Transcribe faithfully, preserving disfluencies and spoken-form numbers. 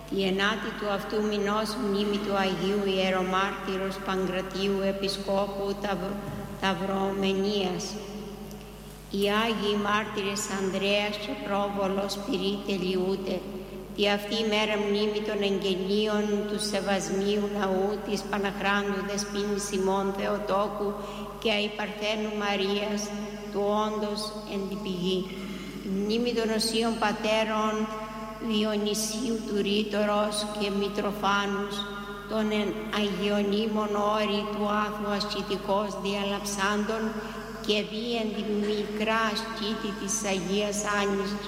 Τη ενάτη του αυτού μηνός μνήμη του Αγίου Ιερομάρτυρος Παγκρατίου Επισκόπου Ταυ- Ταυρομενίας. Οι Άγιοι Μάρτυρες Ανδρέας και Πρόβολος Πυρή τελειούται. Τη αυτή ημέρα μνήμη των εγγενείων του Σεβασμίου Ναού της Παναχράντου Δεσποίνης ημών Θεοτόκου και αϊπαρθένου Μαρίας του όντως εν τη πηγή. Η μνήμη των Οσίων Πατέρων Διονυσίου του Ρήτορος και Μητροφάνους, των εν αγιονίμων όρη του άθου ασκητικός διαλαψάντων και δι' εν τη μικρά ασκήτη της Αγίας Άννης